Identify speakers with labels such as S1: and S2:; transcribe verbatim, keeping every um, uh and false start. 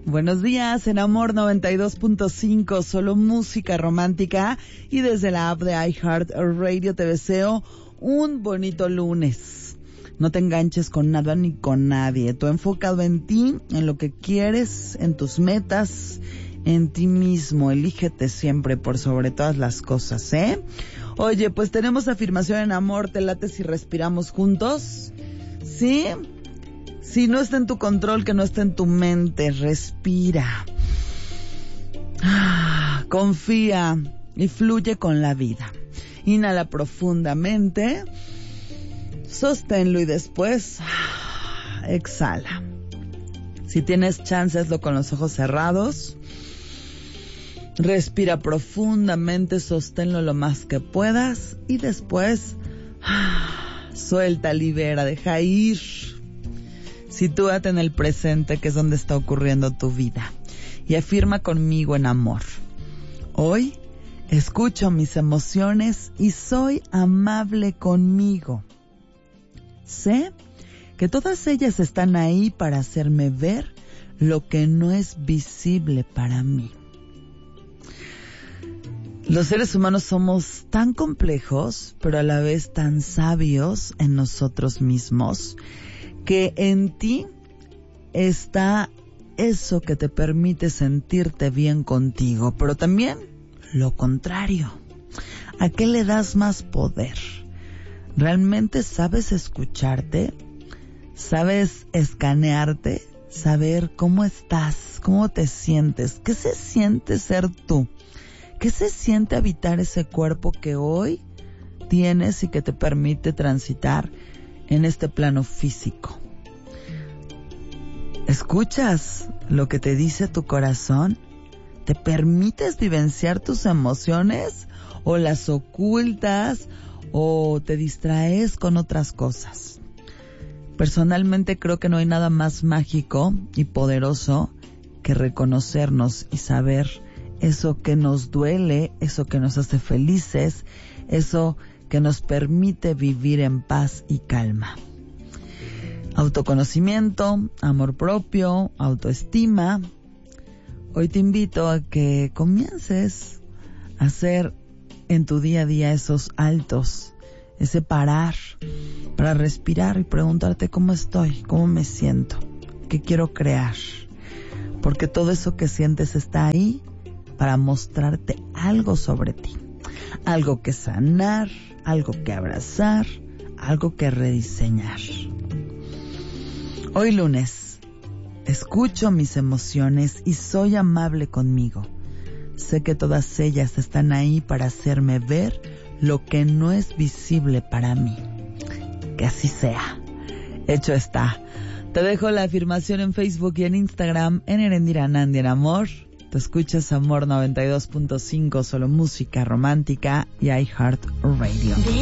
S1: Buenos días en Amor noventa y dos punto cinco, solo música romántica, y desde la app de iHeartRadio te deseo un bonito lunes. No te enganches con nada ni con nadie. Tú enfocado en ti, en lo que quieres, en tus metas, en ti mismo. Elígete siempre por sobre todas las cosas, ¿eh? Oye, pues tenemos afirmación en amor. ¿Te late si respiramos juntos? ¿Sí? Si no está en tu control, que no está en tu mente, respira. Ah, confía y fluye con la vida. Inhala profundamente, sosténlo y después ah, exhala. Si tienes chance, hazlo con los ojos cerrados. Respira profundamente, sosténlo lo más que puedas y después ah, suelta, libera, deja ir. Sitúate en el presente, que es donde está ocurriendo tu vida, y afirma conmigo en amor. Hoy escucho mis emociones y soy amable conmigo. Sé que todas ellas están ahí para hacerme ver lo que no es visible para mí. Los seres humanos somos tan complejos, pero a la vez tan sabios en nosotros mismos, que en ti está eso que te permite sentirte bien contigo, pero también lo contrario. ¿A qué le das más poder? ¿Realmente sabes escucharte? ¿Sabes escanearte? ¿Saber cómo estás? ¿Cómo te sientes? ¿Qué se siente ser tú? ¿Qué se siente habitar ese cuerpo que hoy tienes y que te permite transitar en este plano físico? ¿Escuchas lo que te dice tu corazón? ¿Te permites vivenciar tus emociones o las ocultas o te distraes con otras cosas? Personalmente creo que no hay nada más mágico y poderoso que reconocernos y saber eso que nos duele, eso que nos hace felices, eso que nos permite vivir en paz y calma. Autoconocimiento, amor propio, autoestima. Hoy te invito a que comiences a hacer en tu día a día esos altos, ese parar para respirar y preguntarte cómo estoy, cómo me siento, qué quiero crear. Porque todo eso que sientes está ahí para mostrarte algo sobre ti. Algo que sanar, algo que abrazar, algo que rediseñar. Hoy lunes, escucho mis emociones y soy amable conmigo. Sé que todas ellas están ahí para hacerme ver lo que no es visible para mí. Que así sea. Hecho está. Te dejo la afirmación en Facebook y en Instagram en Erendira Nandi en Amor. Te escuchas Amor noventa y dos punto cinco, solo música romántica y iHeartRadio.